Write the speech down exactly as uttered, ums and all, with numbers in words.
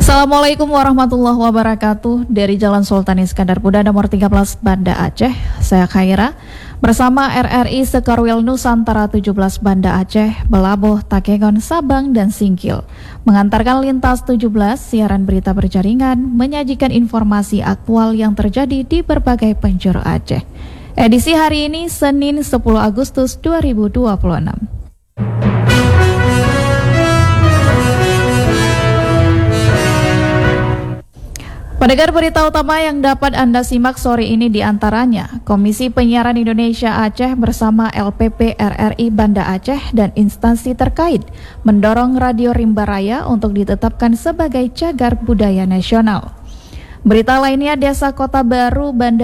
Assalamualaikum warahmatullahi wabarakatuh. Dari Jalan Sultan Iskandar Muda nomor tiga belas Banda Aceh, saya Khaira bersama R R I Sekarwil Nusantara tujuh belas Banda Aceh, Belaboh, Takengon, Sabang, dan Singkil mengantarkan lintas tujuh belas siaran berita berjaringan menyajikan informasi aktual yang terjadi di berbagai penjuru Aceh. Edisi hari ini Senin sepuluh Agustus dua ribu dua puluh enam. Pendengar, berita utama yang dapat Anda simak sore ini diantaranya: Komisi Penyiaran Indonesia Aceh bersama L P P R R I Banda Aceh dan instansi terkait mendorong Radio Rimba Raya untuk ditetapkan sebagai cagar budaya nasional. Berita lainnya, Desa Kota Baru Banda